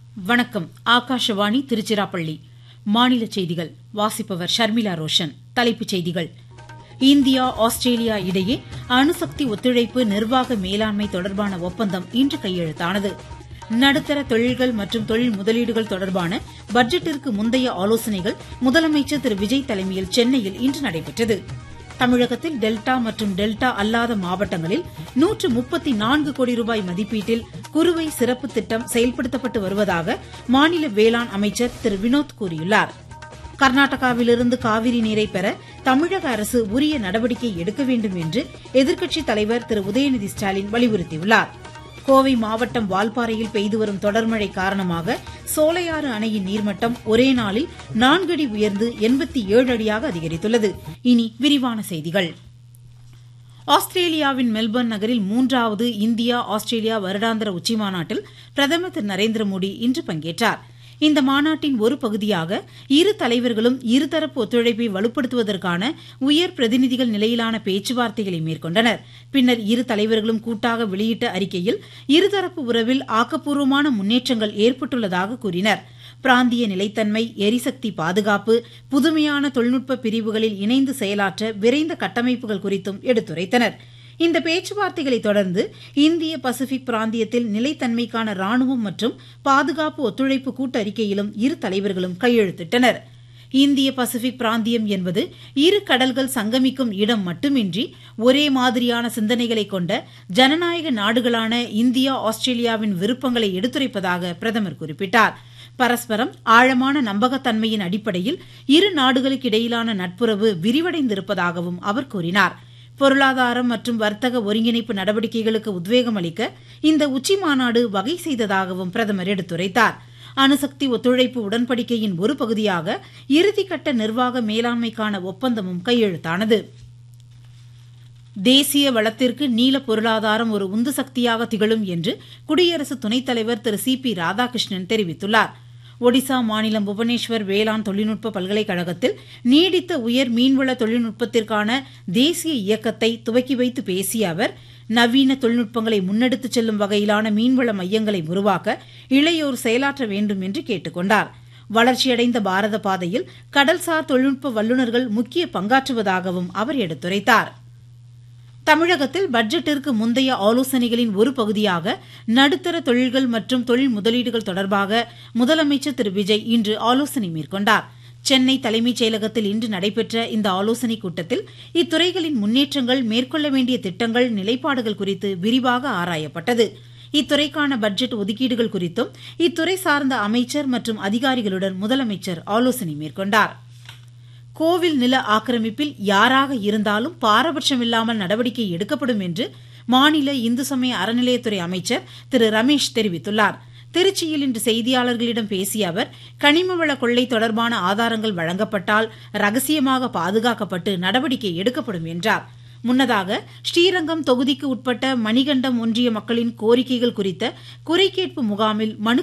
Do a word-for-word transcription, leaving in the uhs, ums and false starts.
வணக்கம். ஆகாஷவாணி திருச்சிராப்பள்ளி. மாநில செய்திகள் வாசிப்பவர் ஷர்மிளா ரோஷன். தலைப்புச் செய்திகள். இந்தியா ஆஸ்திரேலியா இடையே அணுசக்தி ஒத்துழைப்பு நிர்வாக மேலாண்மை தொடர்பான ஒப்பந்தம் இன்று கையெழுத்தானது. நடுத்தர தொழில்கள் மற்றும் தொழில் முதலீடுகள் தொடர்பான பட்ஜெட்டிற்கு முந்தைய ஆலோசனைகள் முதலமைச்சர் திரு விஜய் தலைமையில் சென்னையில் இன்று நடைபெற்றது. தமிழகத்தில் டெல்டா மற்றும் டெல்டா அல்லாத மாவட்டங்களில் நூற்று முப்பத்தி நான்கு கோடி ரூபாய் மதிப்பீட்டில் குறுவை சிறப்பு திட்டம் செயல்படுத்தப்பட்டு வருவதாக மாநில வேளாண் அமைச்சர் திரு வினோத் கூறியுள்ளார். கர்நாடகாவிலிருந்து காவிரி நீரை பெற தமிழக அரசு உரிய நடவடிக்கை எடுக்க வேண்டும் என்று எதிர்க்கட்சித் தலைவர் திரு உதயநிதி ஸ்டாலின் வலியுறுத்தியுள்ளார். கோவை மாவட்டம் வால்பாறையில் பெய்து வரும் தொடர்மழை காரணமாக சோலையாறு அணையின் நீர்மட்டம் ஒரே நாளில் நான்கு அடி உயர்ந்து எண்பத்தி ஏழு அடியாக அதிகரித்துள்ளது. இனி விரிவான செய்திகள். ஆஸ்திரேலியாவின் மெல்பர்ன் நகரில் மூன்றாவது இந்தியா ஆஸ்திரேலியா வருடாந்திர உச்சிமாநாட்டில் பிரதமர் திரு நரேந்திர மோடி இன்று பங்கேற்றார். இந்த மாநாட்டின் ஒரு பகுதியாக இரு தலைவர்களும் இருதரப்பு ஒத்துழைப்பை வலுப்படுத்துவதற்கான உயர் பிரதிநிதிகள் நிலையிலான பேச்சுவார்த்தைகளை மேற்கொண்டனர். பின்னர் இரு தலைவர்களும் கூட்டாக வெளியிட்ட அறிக்கையில் இருதரப்பு உறவில் ஆக்கப்பூர்வமான முன்னேற்றங்கள் ஏற்பட்டுள்ளதாக கூறினர். பிராந்திய நிலைத்தன்மை, எரிசக்தி பாதுகாப்பு, புதுமையான தொழில்நுட்ப பிரிவுகளில் இணைந்து செயலாற்ற விரைந்த கட்டமைப்புகள் குறித்தும் எடுத்துரைத்தனர். இந்த பேச்சுவார்த்தைகளை தொடர்ந்து இந்திய பசிபிக் பிராந்தியத்தில் நிலைத்தன்மைக்கான ராணுவம் மற்றும் பாதுகாப்பு ஒத்துழைப்பு கூட்டறிக்கையிலும் இரு தலைவர்களும் கையெழுத்திட்டனர். இந்திய பசிபிக் பிராந்தியம் என்பது இரு கடல்கள் சங்கமிக்கும் இடம் மட்டுமின்றி ஒரே மாதிரியான சிந்தனைகளை கொண்ட ஜனநாயக நாடுகளான இந்தியா ஆஸ்திரேலியாவின் விருப்பங்களை எடுத்துரைப்பதாக பிரதமர் குறிப்பிட்டார். பரஸ்பரம் ஆழமான நம்பகத்தன்மையின் அடிப்படையில் இரு நாடுகளுக்கு இடையிலான நட்புறவு விரிவடைந்திருப்பதாகவும் அவர் கூறினார். பொருளாதாரம் மற்றும் வர்த்தக ஒருங்கிணைப்பு நடவடிக்கைகளுக்கு உத்வேகம் அளிக்க இந்த உச்சிமாநாடு வகை செய்ததாகவும் பிரதமர் எடுத்துரைத்தார். அணுசக்தி ஒத்துழைப்பு உடன்படிக்கையின் ஒரு பகுதியாக இறுதிக்கட்ட நிர்வாக மேலாண்மைக்கான ஒப்பந்தமும் கையெழுத்தானது. தேசிய வளத்திற்கு நீல பொருளாதாரம் ஒரு உந்து சக்தியாக திகழும் என்று குடியரசு துணைத் தலைவர் திரு சி பி ராதாகிருஷ்ணன் தெரிவித்துள்ளார். ஒடிசா மாநிலம் புவனேஸ்வர் வேளாண் தொழில்நுட்ப பல்கலைக்கழகத்தில் நீடித்த உயர் மீன்வள தொழில்நுட்பத்திற்கான தேசிய இயக்கத்தை துவக்கி வைத்து பேசிய அவர், நவீன தொழில்நுட்பங்களை முன்னெடுத்துச் செல்லும் வகையிலான மீன்வள மையங்களை உருவாக்க இளையோர் செயலாற்ற வேண்டும் என்று கேட்டுக் கொண்டார். வளர்ச்சியடைந்த பாரத பாதையில் கடல்சார் தொழில்நுட்ப வல்லுநர்கள் முக்கிய பங்காற்றுவதாகவும் அவர் எடுத்துரைத்தார். தமிழகத்தில் பட்ஜெட்டிற்கு முந்தைய ஆலோசனைகளின் ஒரு பகுதியாக நடுத்தர தொழில்கள் மற்றும் தொழில் முதலீடுகள் தொடர்பாக முதலமைச்சர் திரு விஜய் இன்று ஆலோசனை மேற்கொண்டார். சென்னை தலைமைச் செயலகத்தில் இன்று நடைபெற்ற இந்த ஆலோசனைக் கூட்டத்தில் இத்துறைகளின் முன்னேற்றங்கள், மேற்கொள்ள வேண்டிய திட்டங்கள், நிலைப்பாடுகள் குறித்து விரிவாக ஆராயப்பட்டது. இத்துறைக்கான பட்ஜெட் ஒதுக்கீடுகள் குறித்தும் இத்துறை சார்ந்த அமைச்சர் மற்றும் அதிகாரிகளுடன் முதலமைச்சர் ஆலோசனை மேற்கொண்டார். கோவில் நில ஆக்கிரமிப்பில் யாராக இருந்தாலும் பாரபட்சமில்லாமல் நடவடிக்கை எடுக்கப்படும் என்று மாநில இந்து சமய அறநிலையத்துறை அமைச்சர் திரு ரமேஷ் தெரிவித்துள்ளார். திருச்சியில் இன்று செய்தியாளர்களிடம் பேசிய அவர், கனிமவள கொள்ளை தொடர்பான ஆதாரங்கள் வழங்கப்பட்டால் ரகசியமாக பாதுகாக்கப்பட்டு நடவடிக்கை எடுக்கப்படும் என்றார். முன்னதாக ஸ்ரீரங்கம் தொகுதிக்கு உட்பட்ட மணிகண்டம் ஒன்றிய மக்களின் கோரிக்கைகள் குறித்த குறைகேட்பு முகாமில் மனு